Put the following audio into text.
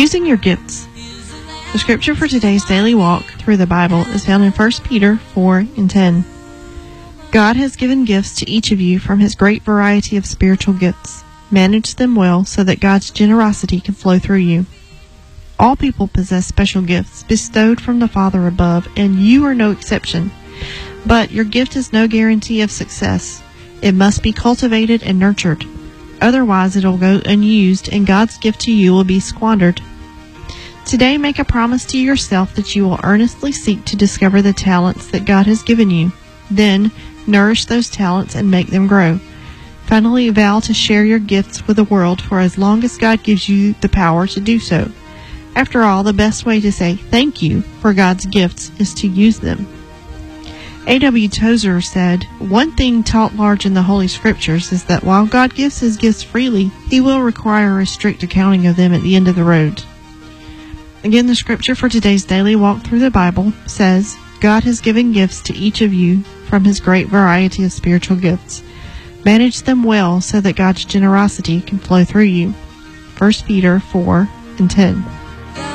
Using your gifts. The scripture for today's daily walk through the Bible is found in 1 Peter 4:10. God has given gifts to each of you from his great variety of spiritual gifts. Manage them well so that God's generosity can flow through you. All people possess special gifts bestowed from the Father above, and you are no exception. But your gift is no guarantee of success. It must be cultivated and nurtured. Otherwise, it will go unused, and God's gift to you will be squandered. Today, make a promise to yourself that you will earnestly seek to discover the talents that God has given you. Then, nourish those talents and make them grow. Finally, vow to share your gifts with the world for as long as God gives you the power to do so. After all, the best way to say thank you for God's gifts is to use them. A.W. Tozer said, "One thing taught large in the Holy Scriptures is that while God gives his gifts freely, he will require a strict accounting of them at the end of the road." Again, the scripture for today's daily walk through the Bible says, God has given gifts to each of you from his great variety of spiritual gifts. Manage them well so that God's generosity can flow through you. 1 Peter 4:10.